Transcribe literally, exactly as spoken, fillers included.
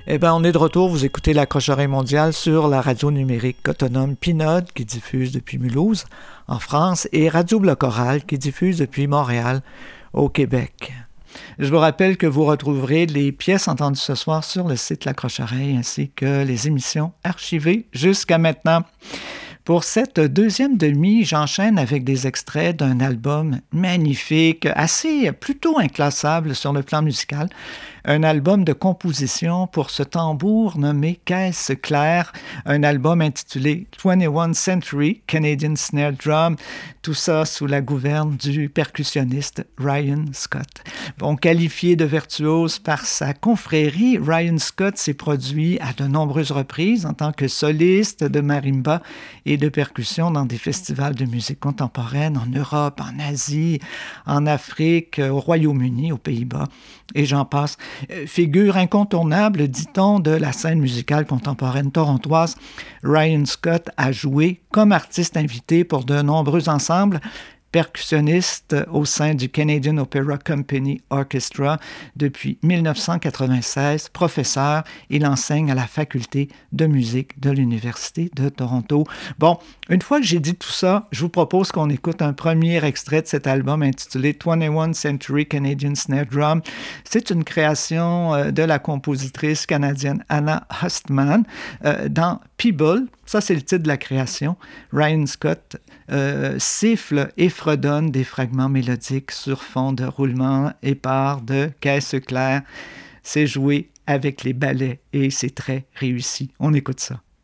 Eh bien, on est de retour. Vous écoutez l'Accroche-oreille mondiale sur la radio numérique autonome Pinode qui diffuse depuis Mulhouse, en France, et Radio Bloc Oral qui diffuse depuis Montréal, au Québec. Je vous rappelle que vous retrouverez les pièces entendues ce soir sur le site L'Accroche-oreille ainsi que les émissions archivées jusqu'à maintenant. Pour cette deuxième demi, j'enchaîne avec des extraits d'un album magnifique, assez plutôt inclassable sur le plan musical. Un album de composition pour ce tambour nommé Caisse Claire, un album intitulé twenty-first Century Canadian Snare Drum, tout ça sous la gouverne du percussionniste Ryan Scott. Bon, qualifié de virtuose par sa confrérie, Ryan Scott s'est produit à de nombreuses reprises en tant que soliste de marimba et de percussion dans des festivals de musique contemporaine en Europe, en Asie, en Afrique, au Royaume-Uni, aux Pays-Bas, et j'en passe. Figure incontournable, dit-on, de la scène musicale contemporaine torontoise, Ryan Scott a joué comme artiste invité pour de nombreux ensembles, percussionniste au sein du Canadian Opera Company Orchestra depuis dix-neuf cent quatre-vingt-seize, professeur, il enseigne à la faculté de musique de l'Université de Toronto. Bon, une fois que j'ai dit tout ça, je vous propose qu'on écoute un premier extrait de cet album intitulé twenty-first Century Canadian Snare Drum. C'est une création de la compositrice canadienne Anna Hustman euh, dans Peeble. Ça, c'est le titre de la création. Ryan Scott euh, siffle et fredonne des fragments mélodiques sur fond de roulement épars de caisse claire. C'est joué avec les ballets et c'est très réussi. On écoute ça.